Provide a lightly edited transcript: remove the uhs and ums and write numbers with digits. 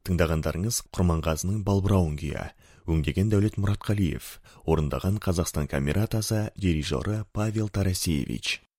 Тыңдағандарыңыз Құрманғазының Балбырауын күйі, өңдеген Дәулет Мұратқалиев, орындаған Қазақстан камератасы дирижері Павел Тарасевич.